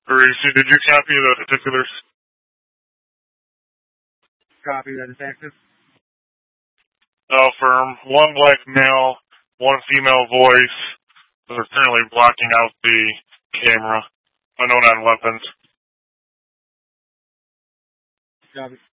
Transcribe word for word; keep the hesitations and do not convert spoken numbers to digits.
Racy, did you copy the particulars? Copy that it's active. Affirm. One black male, one female voice. They're currently blocking out the camera. Unknown on weapons. Copy.